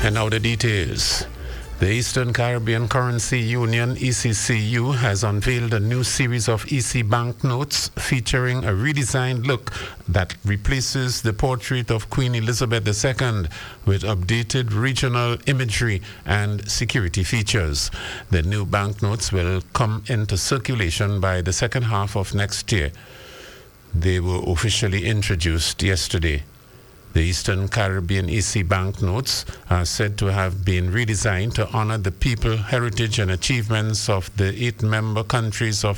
And now the details. The Eastern Caribbean Currency Union, ECCU, has unveiled a new series of EC banknotes featuring a redesigned look that replaces the portrait of Queen Elizabeth II with updated regional imagery and security features. The new banknotes will come into circulation by the second half of next year. They were officially introduced yesterday. The Eastern Caribbean EC banknotes are said to have been redesigned to honor the people, heritage, and achievements of the 8 member countries of